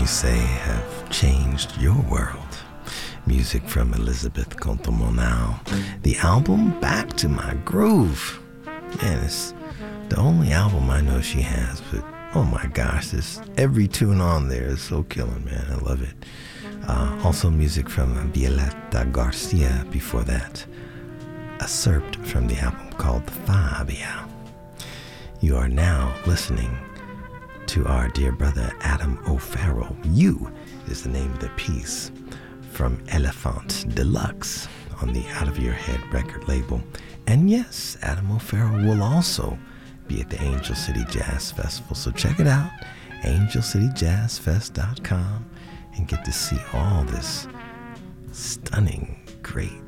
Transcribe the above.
say have changed your world. Music from Elizabeth Contomonao. The album Back to My Groove. Man, it's the only album I know she has, but oh my gosh, every tune on there is so killing, man. I love it. Also music from Violeta Garcia before that. A excerpt from the album called Fabia. You are now listening to our dear brother Adam O'Farrell. You is the name of the piece from Elephant Deluxe on the Out of Your Head record label. And yes, Adam O'Farrell will also be at the Angel City Jazz Festival. So check it out, angelcityjazzfest.com, and get to see all this stunning, great